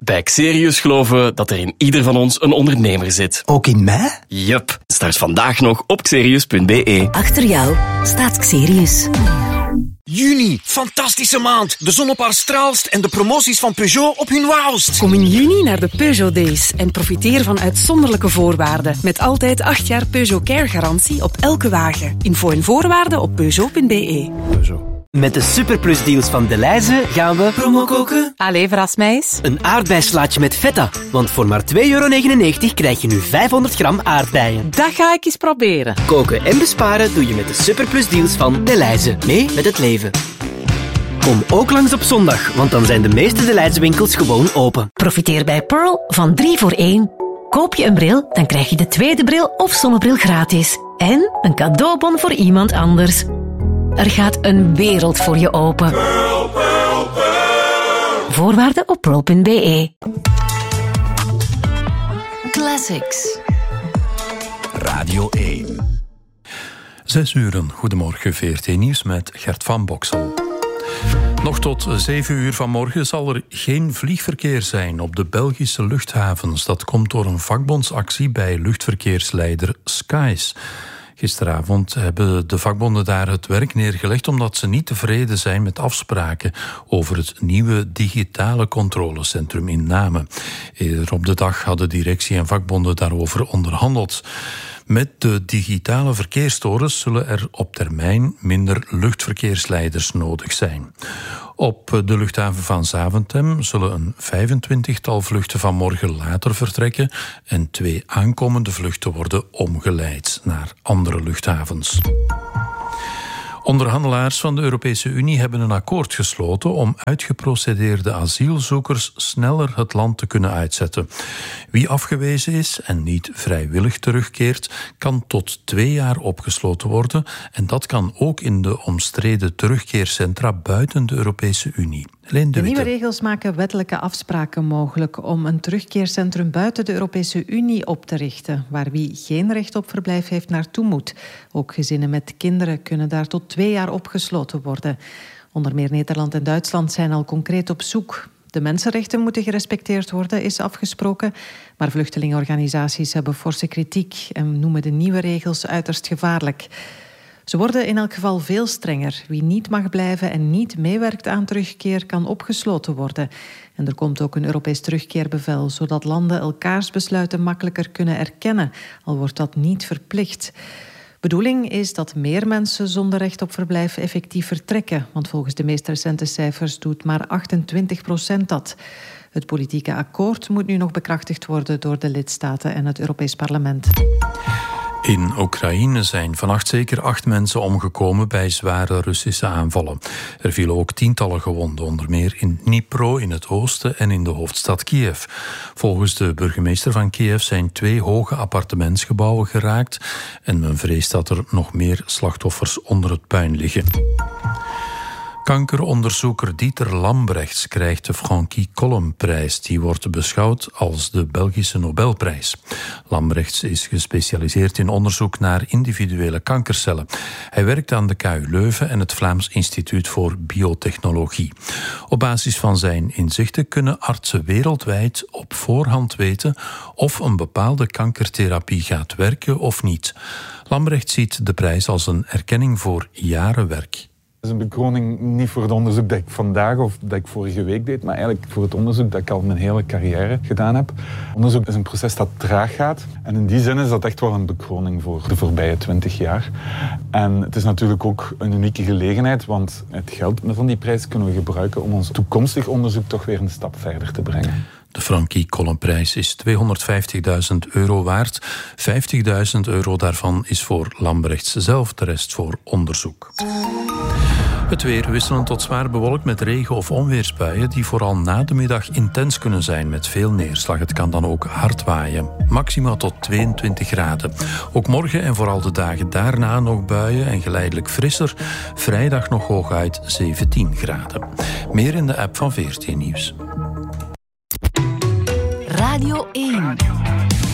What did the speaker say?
Bij Xerius geloven we dat er in ieder van ons een ondernemer zit. Ook in mij? Yup. Start vandaag nog op xerius.be. Achter jou staat Xerius. Juni, fantastische maand. De zon op haar straalst en de promoties van Peugeot op hun wauwst. Kom in juni naar de Peugeot Days en profiteer van uitzonderlijke voorwaarden. Met altijd 8 jaar Peugeot Care garantie op elke wagen. Info en voorwaarden op peugeot.be. Met de superplusdeals van Delhaize gaan we promo koken. Allee, verras mij eens. Een aardbeislaatje met feta. Want voor maar €2,99 krijg je nu 500 gram aardbeien. Dat ga ik eens proberen. Koken en besparen doe je met de superplusdeals van Delhaize. Mee met het leven. Kom ook langs op zondag, want dan zijn de meeste Delhaize winkels gewoon open. Profiteer bij Pearl van 3 voor 1. Koop je een bril, dan krijg je de tweede bril of zonnebril gratis. En een cadeaubon voor iemand anders. Er gaat een wereld voor je open. Pearl, Pearl, Pearl. Voorwaarden op pearl.be. Classics. Radio 1. 6 uur, goedemorgen, VRT Nieuws met Gert van Boksel. Nog tot 7 uur vanmorgen zal er geen vliegverkeer zijn op de Belgische luchthavens. Dat komt door een vakbondsactie bij luchtverkeersleider Skies. Gisteravond hebben de vakbonden daar het werk neergelegd omdat ze niet tevreden zijn met afspraken over het nieuwe digitale controlecentrum in Namen. Eerder op de dag hadden directie en vakbonden daarover onderhandeld. Met de digitale verkeerstorens zullen er op termijn minder luchtverkeersleiders nodig zijn. Op de luchthaven van Zaventem zullen een 25-tal vluchten vanmorgen later vertrekken en 2 aankomende vluchten worden omgeleid naar andere luchthavens. Onderhandelaars van de Europese Unie hebben een akkoord gesloten om uitgeprocedeerde asielzoekers sneller het land te kunnen uitzetten. Wie afgewezen is en niet vrijwillig terugkeert, kan tot 2 jaar opgesloten worden en dat kan ook in de omstreden terugkeercentra buiten de Europese Unie. De nieuwe regels maken wettelijke afspraken mogelijk om een terugkeercentrum buiten de Europese Unie op te richten, waar wie geen recht op verblijf heeft naartoe moet. Ook gezinnen met kinderen kunnen daar tot 2 jaar opgesloten worden. Onder meer Nederland en Duitsland zijn al concreet op zoek. De mensenrechten moeten gerespecteerd worden, is afgesproken. Maar vluchtelingenorganisaties hebben forse kritiek en noemen de nieuwe regels uiterst gevaarlijk. Ze worden in elk geval veel strenger. Wie niet mag blijven en niet meewerkt aan terugkeer kan opgesloten worden. En er komt ook een Europees terugkeerbevel, zodat landen elkaars besluiten makkelijker kunnen erkennen, al wordt dat niet verplicht. Bedoeling is dat meer mensen zonder recht op verblijf effectief vertrekken, want volgens de meest recente cijfers doet maar 28% dat. Het politieke akkoord moet nu nog bekrachtigd worden door de lidstaten en het Europees Parlement. In Oekraïne zijn vannacht zeker 8 mensen omgekomen bij zware Russische aanvallen. Er vielen ook tientallen gewonden, onder meer in Dnipro in het oosten en in de hoofdstad Kiev. Volgens de burgemeester van Kiev zijn 2 hoge appartementsgebouwen geraakt en men vreest dat er nog meer slachtoffers onder het puin liggen. Kankeronderzoeker Dieter Lambrechts krijgt de Frankie Collum-prijs. Die wordt beschouwd als de Belgische Nobelprijs. Lambrechts is gespecialiseerd in onderzoek naar individuele kankercellen. Hij werkt aan de KU Leuven en het Vlaams Instituut voor Biotechnologie. Op basis van zijn inzichten kunnen artsen wereldwijd op voorhand weten of een bepaalde kankertherapie gaat werken of niet. Lambrechts ziet de prijs als een erkenning voor jaren werk. Het is een bekroning niet voor het onderzoek dat ik vandaag of dat ik vorige week deed, maar eigenlijk voor het onderzoek dat ik al mijn hele carrière gedaan heb. Onderzoek is een proces dat traag gaat. En in die zin is dat echt wel een bekroning voor de voorbije 20 jaar. En het is natuurlijk ook een unieke gelegenheid, want het geld van die prijs kunnen we gebruiken om ons toekomstig onderzoek toch weer een stap verder te brengen. De Frankie Collum-prijs is €250.000 waard. €50.000 daarvan is voor Lambrechts zelf, de rest voor onderzoek. Het weer wisselend tot zwaar bewolkt met regen- of onweersbuien die vooral na de middag intens kunnen zijn met veel neerslag. Het kan dan ook hard waaien. Maximaal tot 22 graden. Ook morgen en vooral de dagen daarna nog buien en geleidelijk frisser. Vrijdag nog hooguit 17 graden. Meer in de app van VRT Nieuws. Radio 1.